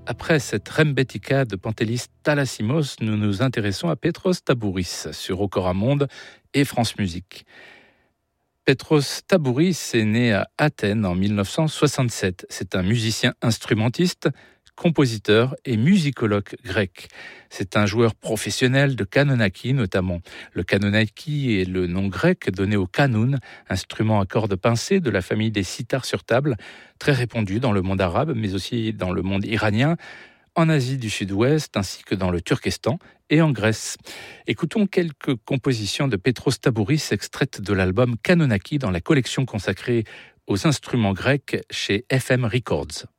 Après cette Rembetika de Pantelis Talassimos, nous nous intéressons à Petros Tabouris sur Okora Monde et France Musique. Petros Tabouris est né à Athènes en 1967. C'est un musicien instrumentiste, compositeur et musicologue grec. C'est un joueur professionnel de kanonaki notamment. Le kanonaki est le nom grec donné au kanoun, instrument à cordes pincées de la famille des sitars sur table, très répandu dans le monde arabe, mais aussi dans le monde iranien, en Asie du Sud-Ouest, ainsi que dans le Turkestan et en Grèce. Écoutons quelques compositions de Petros Tabouris extraites de l'album Kanonaki dans la collection consacrée aux instruments grecs chez FM Records.